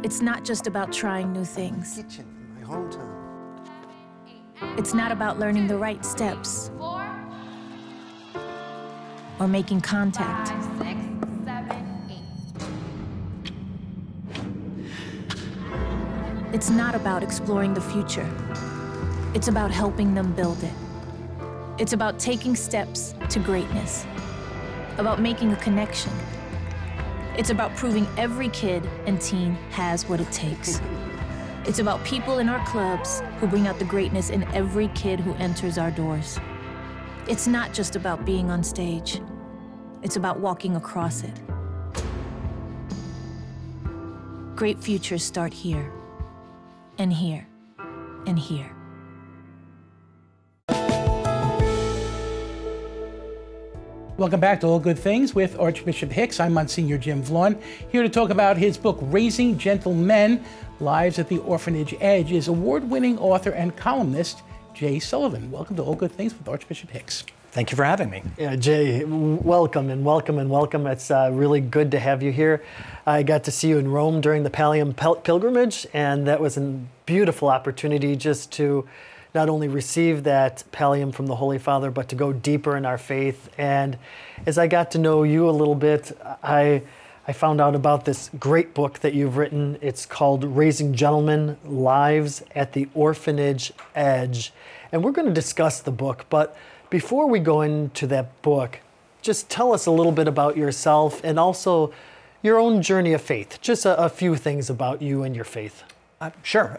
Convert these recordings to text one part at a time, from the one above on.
It's not just about trying new things. Kitchen in my hometown. It's not about learning the right steps or making contact. 5, 6, 7, 8. It's not about exploring the future. It's about helping them build it. It's about taking steps to greatness, about making a connection. It's about proving every kid and teen has what it takes. It's about people in our clubs who bring out the greatness in every kid who enters our doors. It's not just about being on stage. It's about walking across it. Great futures start here, and here, and here. Welcome back to All Good Things with Archbishop Hicks. I'm Monsignor Jim Vaughn, here to talk about his book, Raising Gentlemen, Lives at the Orphanage Edge, is award-winning author and columnist Jay Sullivan. Welcome to All Good Things with Archbishop Hicks. Thank you for having me. Yeah, Jay, welcome and welcome and welcome. It's really good to have you here. I got to see you in Rome during the Pallium pilgrimage, and that was a beautiful opportunity just to not only receive that pallium from the Holy Father, but to go deeper in our faith. And as I got to know you a little bit, I found out about this great book that you've written. It's called Raising Gentlemen, Lives at the Orphanage Edge. And we're going to discuss the book, but before we go into that book, just tell us a little bit about yourself and also your own journey of faith. Just a few things about you and your faith. Sure.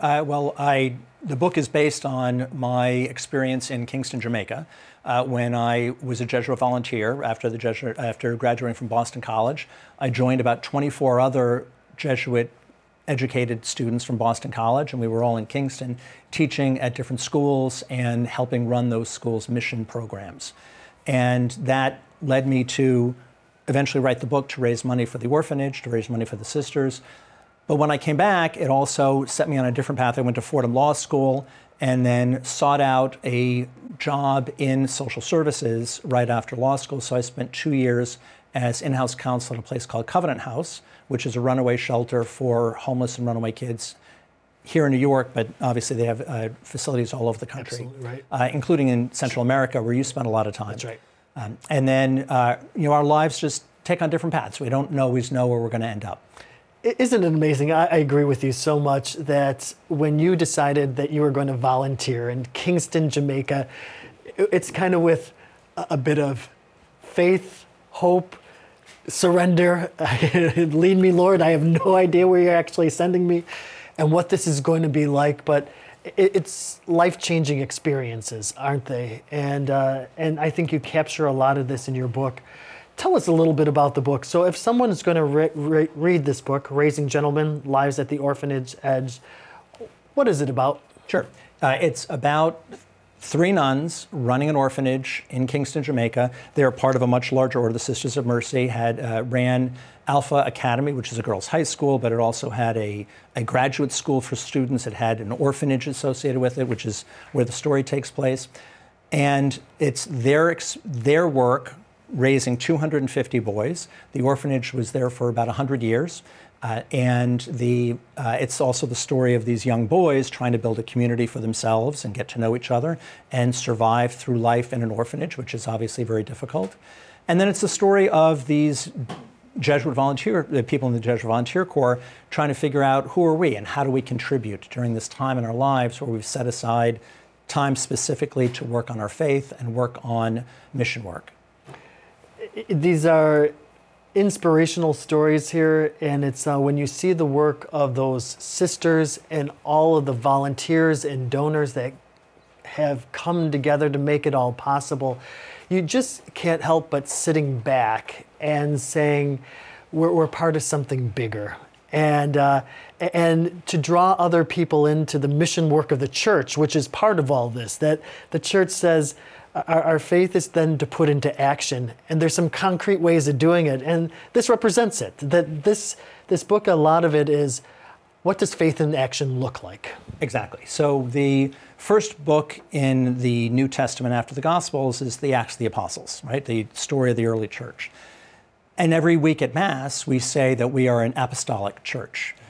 The book is based on my experience in Kingston, Jamaica, when I was a Jesuit volunteer after graduating from Boston College. I joined about 24 other Jesuit-educated students from Boston College, and we were all in Kingston teaching at different schools and helping run those schools' mission programs. And that led me to eventually write the book to raise money for the orphanage, to raise money for the sisters. But when I came back, it also set me on a different path. I went to Fordham Law School and then sought out a job in social services right after law school. So I spent 2 years as in-house counsel at a place called Covenant House, which is a runaway shelter for homeless and runaway kids here in New York, but obviously they have facilities all over the country, right. Including in Central America, where you spent a lot of time. That's right. And then, our lives just take on different paths. We don't always know where we're going to end up. Isn't it amazing? I agree with you so much that when you decided that you were going to volunteer in Kingston, Jamaica, it's kind of with a bit of faith, hope, surrender. Lead me, Lord. I have no idea where you're actually sending me and what this is going to be like, but it's life-changing experiences, aren't they? And I think you capture a lot of this in your book. Tell us a little bit about the book. So if someone is going to read this book, Raising Gentlemen, Lives at the Orphanage Edge, what is it about? Sure. It's about 3 nuns running an orphanage in Kingston, Jamaica. They're part of a much larger order. The Sisters of Mercy ran Alpha Academy, which is a girls' high school, but it also had a graduate school for students. It had an orphanage associated with it, which is where the story takes place. And it's their work raising 250 boys. The orphanage was there for about 100 years. And it's also the story of these young boys trying to build a community for themselves and get to know each other and survive through life in an orphanage, which is obviously very difficult. And then it's the story of these the people in the Jesuit Volunteer Corps trying to figure out who are we and how do we contribute during this time in our lives where we've set aside time specifically to work on our faith and work on mission work. These are inspirational stories here, and it's when you see the work of those sisters and all of the volunteers and donors that have come together to make it all possible, you just can't help but sitting back and saying we're part of something bigger. And to draw other people into the mission work of the church, which is part of all this, that the church says our faith is then to put into action, and there's some concrete ways of doing it, and this represents it. That this book, a lot of it is, what does faith in action look like? Exactly. So the first book in the New Testament after the Gospels is the Acts of the Apostles, right? The story of the early church. And every week at Mass, we say that we are an apostolic church.